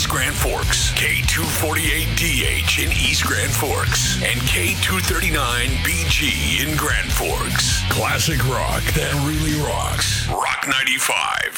West Grand Forks, K248DH in East Grand Forks, and K239BG in Grand Forks. Classic rock that really rocks. Rock 95.